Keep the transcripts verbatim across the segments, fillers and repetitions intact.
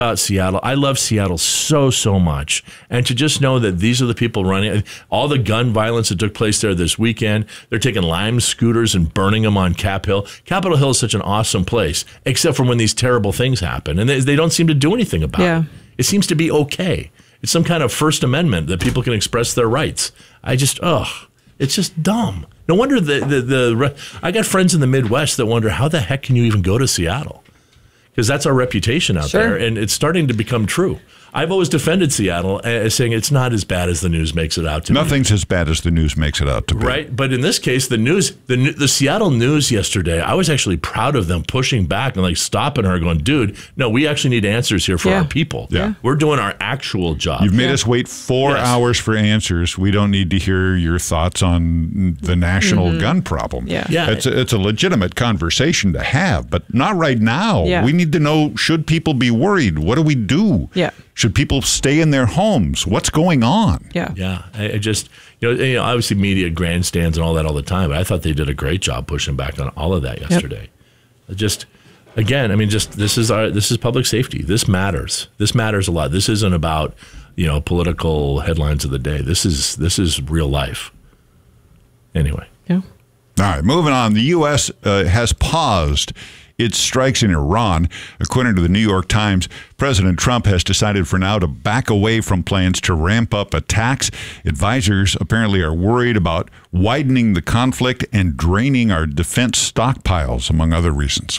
about Seattle. I love Seattle so, so much. And to just know that these are the people running, all the gun violence that took place there this weekend, they're taking Lime scooters and burning them on Cap Hill. Capitol Hill is such an awesome place, except for when these terrible things happen. And they, they don't seem to do anything about yeah. it. It seems to be okay. It's some kind of First Amendment that people can express their rights. I just, ugh, it's just dumb. No wonder the, the, the, I got friends in the Midwest that wonder, how the heck can you even go to Seattle? Because that's our reputation out sure. there, and it's starting to become true. I've always defended Seattle as saying it's not as bad as the news makes it out to Nothing's be. Nothing's as bad as the news makes it out to be. Right, but in this case, the news, the the Seattle news yesterday, I was actually proud of them pushing back and like stopping her, going, dude, no, we actually need answers here for yeah. our people. Yeah. We're doing our actual job. You've made yeah. us wait four yes. hours for answers. We don't need to hear your thoughts on the national mm-hmm. gun problem. Yeah. Yeah. It's a, it's a legitimate conversation to have, but not right now. Yeah. We need to know, should people be worried? What do we do? Yeah. Should people stay in their homes? What's going on? Yeah. Yeah, I, I just, you know, you know, obviously media grandstands and all that all the time, but I thought they did a great job pushing back on all of that yesterday. Yep. Just, again, I mean, just this is our, this is public safety. This matters. This matters a lot. This isn't about, you know, political headlines of the day. This is this is real life. Anyway. Yeah. All right, moving on. The U S uh, has paused its strikes in Iran. According to the New York Times, President Trump has decided for now to back away from plans to ramp up attacks. Advisors apparently are worried about widening the conflict and draining our defense stockpiles, among other reasons.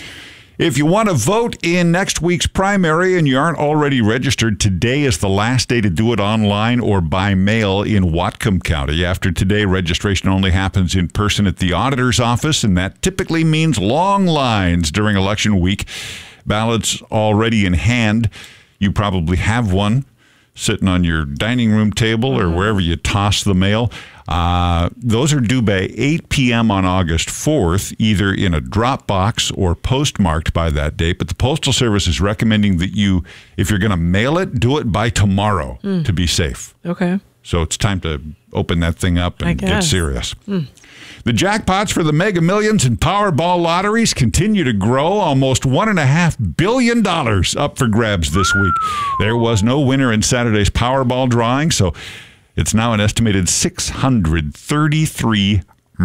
If you want to vote in next week's primary and you aren't already registered, today is the last day to do it online or by mail in Whatcom County. After today, registration only happens in person at the auditor's office, and that typically means long lines during election week. Ballots already in hand. You probably have one sitting on your dining room table or wherever you toss the mail. Uh, those are due by eight p.m. on August fourth, either in a drop box or postmarked by that date. But the Postal Service is recommending that you, if you're going to mail it, do it by tomorrow mm. to be safe. Okay. So it's time to open that thing up and get serious. Mm. The jackpots for the Mega Millions and Powerball lotteries continue to grow. Almost one point five billion dollars up for grabs this week. There was no winner in Saturday's Powerball drawing, so it's now an estimated six hundred thirty-three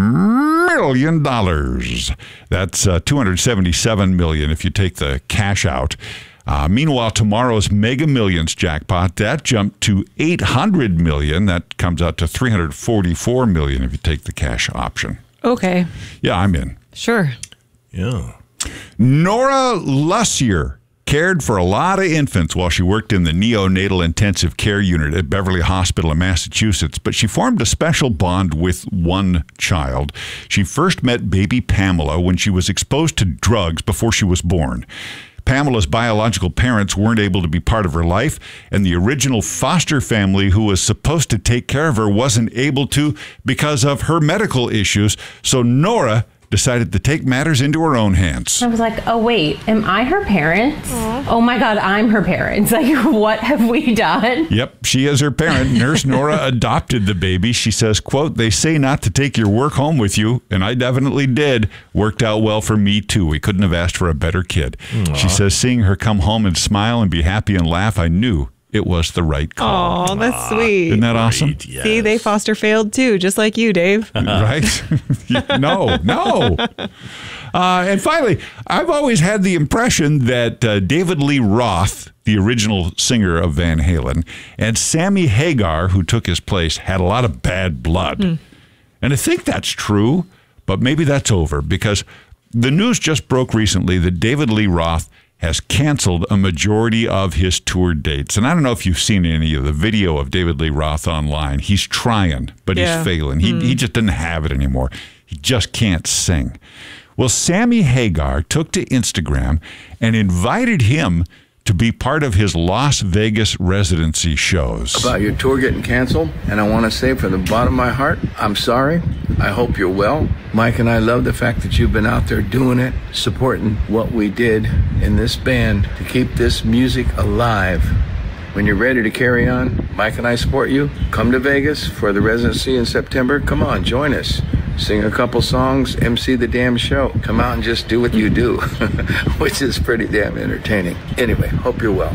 million dollars. That's uh, two hundred seventy-seven million dollars if you take the cash out. Uh, meanwhile, tomorrow's Mega Millions jackpot, that jumped to eight hundred million dollars. That comes out to three hundred forty-four million dollars if you take the cash option. Okay. Yeah, I'm in. Sure. Yeah. Nora Lussier cared for a lot of infants while she worked in the neonatal intensive care unit at Beverly Hospital in Massachusetts, but she formed a special bond with one child. She first met baby Pamela when she was exposed to drugs before she was born. Pamela's biological parents weren't able to be part of her life, and the original foster family who was supposed to take care of her wasn't able to because of her medical issues, so Nora decided to take matters into her own hands. I was like, oh, wait, am I her parent? Aww. Oh, my God, I'm her parent. Like, what have we done? Yep, she is her parent. Nurse Nora adopted the baby. She says, quote, they say not to take your work home with you, and I definitely did. Worked out well for me, too. We couldn't have asked for a better kid. Aww. She says, seeing her come home and smile and be happy and laugh, I knew it was the right call. Oh, that's sweet. Isn't that awesome? Right, yes. See, they foster failed too, just like you, Dave. Right? no, no. Uh, and finally, I've always had the impression that uh, David Lee Roth, the original singer of Van Halen, and Sammy Hagar, who took his place, had a lot of bad blood. Mm. And I think that's true, but maybe that's over because the news just broke recently that David Lee Roth has canceled a majority of his tour dates. And I don't know if you've seen any of the video of David Lee Roth online. He's trying, but yeah. he's failing. He, mm. he just doesn't have it anymore. He just can't sing. Well, Sammy Hagar took to Instagram and invited him to be part of his Las Vegas residency shows. About your tour getting canceled, and I want to say from the bottom of my heart, I'm sorry. I hope you're well. Mike and I love the fact that you've been out there doing it, supporting what we did in this band to keep this music alive. When you're ready to carry on, Mike and I support you. Come to Vegas for the residency in September. Come on, join us. sing a couple songs, M C the damn show. Come out and just do what you do, which is pretty damn entertaining. Anyway, hope you're well.